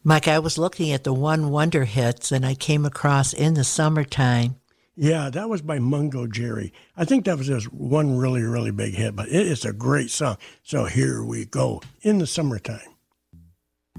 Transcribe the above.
Mike, I was looking at the One Wonder hits and I came across In the Summertime. Yeah, that was by Mungo Jerry. I think that was his one really, really big hit, but it's a great song. So here we go, In the Summertime.